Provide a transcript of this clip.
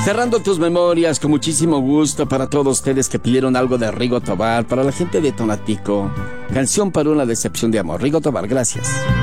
Cerrando tus memorias con muchísimo gusto para todos ustedes que pidieron algo de Rigo Tobar, para la gente de Tonatico. Canción para una decepción de amor. Rigo Tobar, gracias.